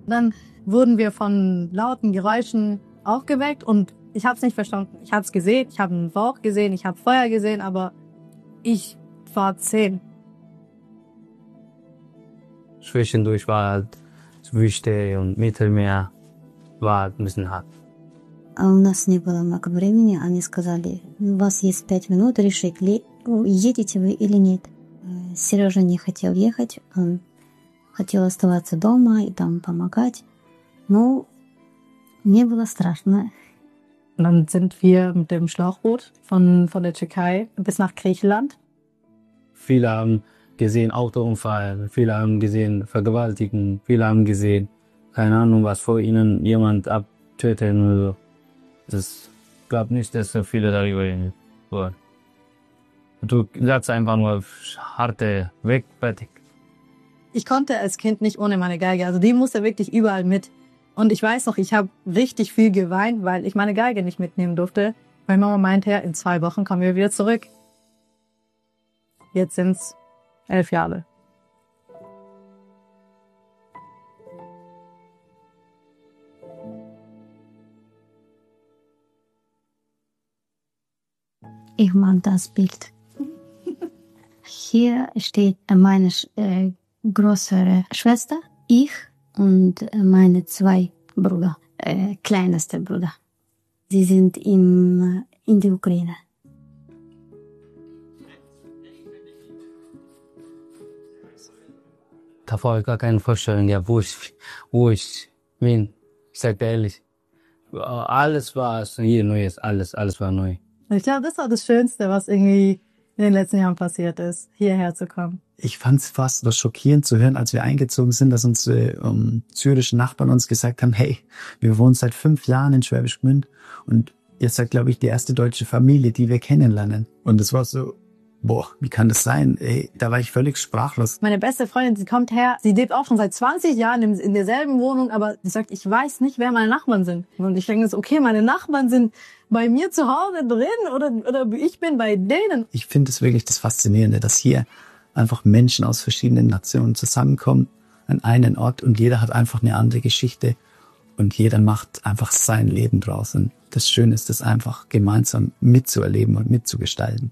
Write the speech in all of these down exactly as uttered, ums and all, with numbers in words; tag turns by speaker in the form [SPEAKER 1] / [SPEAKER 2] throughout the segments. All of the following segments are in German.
[SPEAKER 1] Dann wurden wir von lauten Geräuschen aufgeweckt und ich habe es nicht verstanden. Ich habe es gesehen, ich habe einen Bauch gesehen, ich habe Feuer gesehen, aber ich war zehn.
[SPEAKER 2] Zwischendurch war halt Wüste und Mittelmeer, war ein bisschen hart.
[SPEAKER 3] А у нас не было много времени, они сказали, у вас есть пять минут решить, едете вы или нет. Сережа не хотел ехать, он хотел оставаться дома и там помогать. Ну, мне было страшно.
[SPEAKER 1] Und dann sind wir mit dem Schlauchboot von, von der Türkei bis nach Griechenland.
[SPEAKER 2] Viele haben gesehen Autounfall, viele haben gesehen Vergewaltigen, viele haben gesehen, keine Ahnung, was vor ihnen jemand abtöten oder so. Das gab nicht, dass so viele darüber reden. Du sagst einfach nur harte Weg, fertig.
[SPEAKER 1] Ich konnte als Kind nicht ohne meine Geige, also die musste wirklich überall mit. Und ich weiß noch, ich habe richtig viel geweint, weil ich meine Geige nicht mitnehmen durfte. Meine Mama meinte, ja, in zwei Wochen kommen wir wieder zurück. Jetzt sind's elf Jahre.
[SPEAKER 3] Ich mag das Bild. Hier steht meine äh, größere Schwester, ich und meine zwei Brüder, äh, kleinster Bruder. Sie sind im, in der Ukraine.
[SPEAKER 2] Davor habe ich gar keine Vorstellung, ja, wo ich, wo ich bin. Ich sag dir ehrlich, alles war hier Neues, alles, alles war neu.
[SPEAKER 1] Ich glaube, das war das Schönste, was irgendwie in den letzten Jahren passiert ist, hierher zu kommen.
[SPEAKER 4] Ich fand es fast was schockierend zu hören, als wir eingezogen sind, dass unsere um, syrischen Nachbarn uns gesagt haben, hey, wir wohnen seit fünf Jahren in Schwäbisch Gmünd und ihr seid, glaube ich, die erste deutsche Familie, die wir kennenlernen. Und es war so, boah, wie kann das sein? Ey, da war ich völlig sprachlos.
[SPEAKER 1] Meine beste Freundin, sie kommt her, sie lebt auch schon seit zwanzig Jahren in, in derselben Wohnung, aber sie sagt, ich weiß nicht, wer meine Nachbarn sind. Und ich denke, okay, meine Nachbarn sind bei mir zu Hause drin oder, oder ich bin bei denen.
[SPEAKER 4] Ich finde es wirklich das Faszinierende, dass hier einfach Menschen aus verschiedenen Nationen zusammenkommen an einen Ort und jeder hat einfach eine andere Geschichte und jeder macht einfach sein Leben draus. Und das Schöne ist, das einfach gemeinsam mitzuerleben und mitzugestalten.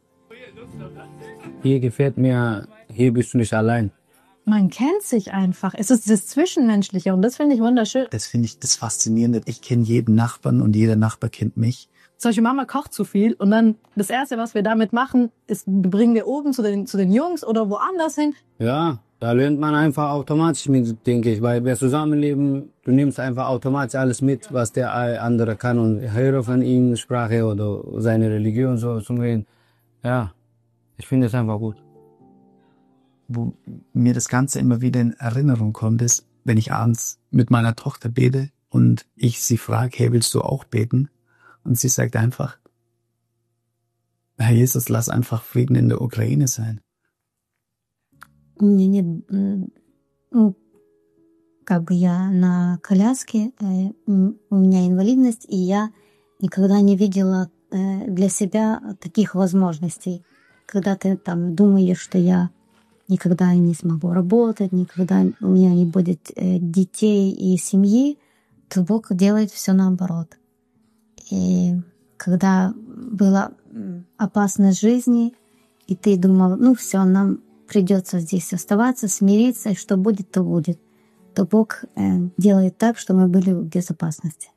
[SPEAKER 2] Hier gefällt mir, hier bist du nicht allein.
[SPEAKER 1] Man kennt sich einfach. Es ist das Zwischenmenschliche und das finde ich wunderschön.
[SPEAKER 4] Das finde ich das Faszinierende. Ich kenne jeden Nachbarn und jeder Nachbar kennt mich.
[SPEAKER 1] Solche Mama kocht zu viel und dann das Erste, was wir damit machen, ist, bringen wir oben zu den, zu den Jungs oder woanders hin.
[SPEAKER 2] Ja, da lernt man einfach automatisch mit, denke ich, weil wir zusammenleben, du nimmst einfach automatisch alles mit, was der andere kann und höre von ihm Sprache oder seine Religion so zu reden. Ja, ich finde es einfach gut.
[SPEAKER 4] Wo mir das Ganze immer wieder in Erinnerung kommt, ist, wenn ich abends mit meiner Tochter bete und ich sie frage, hey, willst du auch beten? Und sie sagt einfach, Herr Jesus, lass einfach Frieden in der Ukraine sein.
[SPEAKER 3] У меня нет, ну, как бы я на коляске, у меня инвалидность, и я никогда не видела для себя таких возможностей. Когда ты там думаешь, что я никогда не смогу работать, никогда у меня не будет детей и семьи, то Бог делает все наоборот. И когда была опасность жизни, и ты думал, ну все, нам придется здесь оставаться, смириться, и что будет, то будет, то Бог делает так, что мы были в безопасности.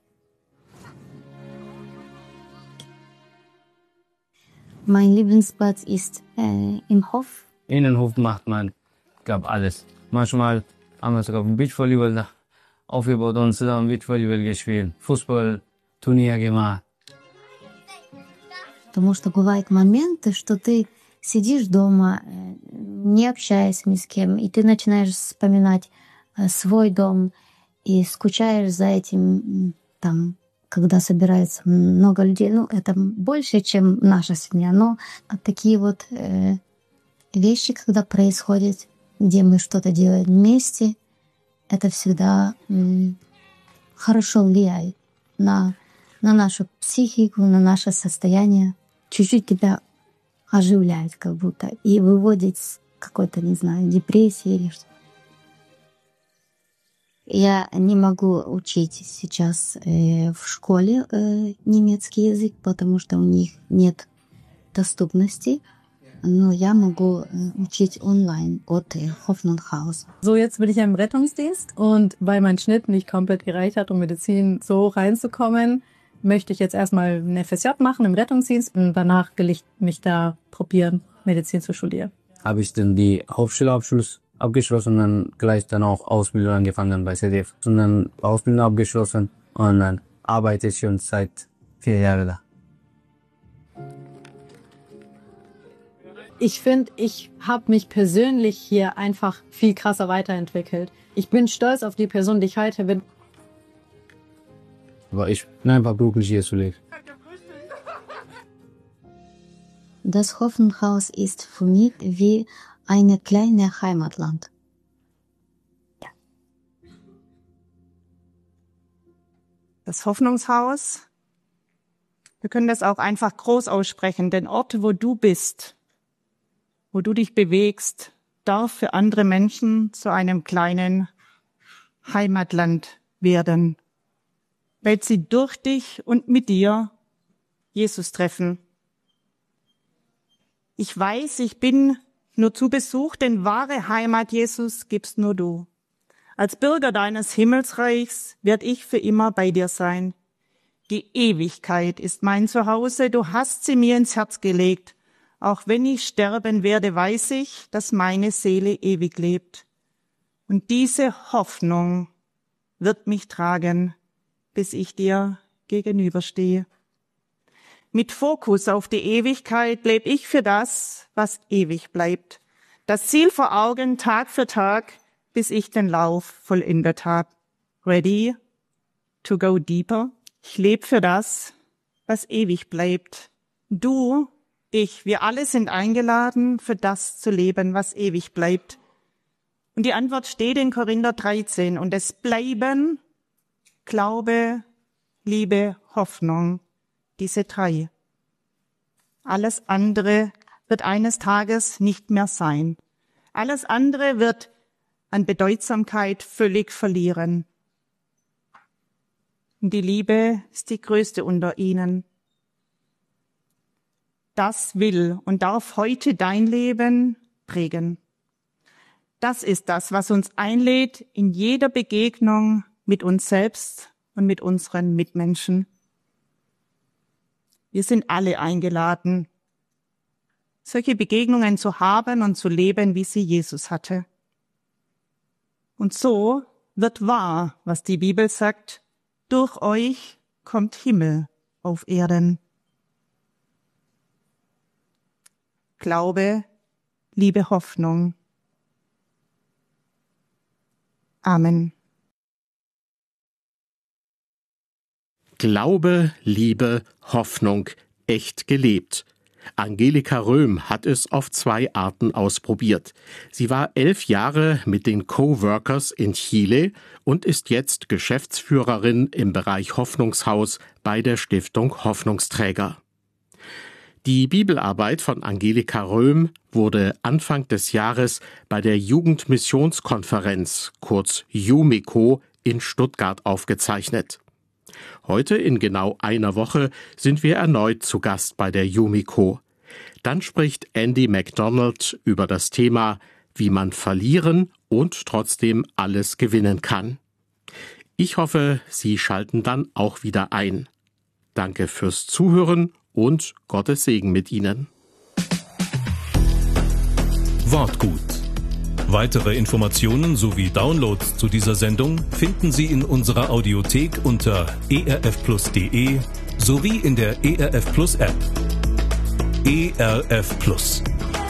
[SPEAKER 3] Mein Lieblingsplatz ist äh, im Hof.
[SPEAKER 2] Innenhof macht man, gab alles. Manchmal haben wir sogar Beachvolleyball aufgebaut und zusammen Beachvolleyball gespielt, Fußballturnier gemacht.
[SPEAKER 3] Потому что бывают моменты, что ты сидишь дома, не общаясь ни с кем, и ты начинаешь вспоминать свой дом и скучаешь за этим, там, когда собирается много людей. Ну, это больше, чем наша семья, но такие вот э, вещи, когда происходят, где мы что-то делаем вместе, это всегда м, хорошо влияет на, на нашу психику, на наше состояние. Чуть-чуть тебя оживляет как будто и выводит с какой-то, не знаю, депрессии или что. Я не могу учить сейчас э, в школе э, немецкий язык, потому что у них нет доступности. Но я могу äh, учить online от äh, Hoffnungshaus.
[SPEAKER 1] So, jetzt bin ich ja im Rettungsdienst und weil mein Schnitt nicht komplett gereicht hat, um Medizin so reinzukommen, möchte ich jetzt erstmal ein F S J machen im Rettungsdienst und danach will ich mich da probieren, Medizin zu studieren.
[SPEAKER 2] Habe ich dann die Hauptschulabschluss abgeschlossen und dann gleich dann auch Ausbildung angefangen bei C D F. Und dann Ausbildung abgeschlossen und dann arbeite ich schon seit vier Jahren da.
[SPEAKER 1] Ich finde, ich habe mich persönlich hier einfach viel krasser weiterentwickelt. Ich bin stolz auf die Person, die ich heute bin.
[SPEAKER 2] Aber ich bin einfach glücklich, hier zu leben.
[SPEAKER 3] Das Hoffnungshaus ist für mich wie eine kleine Heimatland. Ja.
[SPEAKER 5] Das Hoffnungshaus, wir können das auch einfach groß aussprechen, den Ort, wo du bist, wo du dich bewegst, darf für andere Menschen zu einem kleinen Heimatland werden, weil sie durch dich und mit dir Jesus treffen. Ich weiß, ich bin nur zu Besuch, denn wahre Heimat, Jesus, gibst nur du. Als Bürger deines Himmelsreichs werd ich für immer bei dir sein. Die Ewigkeit ist mein Zuhause, du hast sie mir ins Herz gelegt. Auch wenn ich sterben werde, weiß ich, dass meine Seele ewig lebt. Und diese Hoffnung wird mich tragen, bis ich dir gegenüberstehe. Mit Fokus auf die Ewigkeit lebe ich für das, was ewig bleibt. Das Ziel vor Augen Tag für Tag, bis ich den Lauf vollendet habe. Ready to go deeper? Ich lebe für das, was ewig bleibt. Du, ich, wir alle sind eingeladen, für das zu leben, was ewig bleibt. Und die Antwort steht in Korinther dreizehn. Und es bleiben Glaube, Liebe, Hoffnung, diese drei. Alles andere wird eines Tages nicht mehr sein. Alles andere wird an Bedeutsamkeit völlig verlieren. Und die Liebe ist die größte unter ihnen. Das will und darf heute dein Leben prägen. Das ist das, was uns einlädt in jeder Begegnung mit uns selbst und mit unseren Mitmenschen. Wir sind alle eingeladen, solche Begegnungen zu haben und zu leben, wie sie Jesus hatte. Und so wird wahr, was die Bibel sagt, durch euch kommt Himmel auf Erden. Glaube, Liebe, Hoffnung. Amen.
[SPEAKER 6] Glaube, Liebe, Hoffnung, echt gelebt. Angelika Röhm hat es auf zwei Arten ausprobiert. Sie war elf Jahre mit den Coworkers in Chile und ist jetzt Geschäftsführerin im Bereich Hoffnungshaus bei der Stiftung Hoffnungsträger. Die Bibelarbeit von Angelika Röhm wurde Anfang des Jahres bei der Jugendmissionskonferenz, kurz Jumico, in Stuttgart aufgezeichnet. Heute in genau einer Woche sind wir erneut zu Gast bei der Jumico. Dann spricht Andy MacDonald über das Thema, wie man verlieren und trotzdem alles gewinnen kann. Ich hoffe, Sie schalten dann auch wieder ein. Danke fürs Zuhören und Gottes Segen mit Ihnen.
[SPEAKER 7] Wortgut. Weitere Informationen sowie Downloads zu dieser Sendung finden Sie in unserer Audiothek unter e r f plus punkt de sowie in der E R F Plus App. E R F Plus.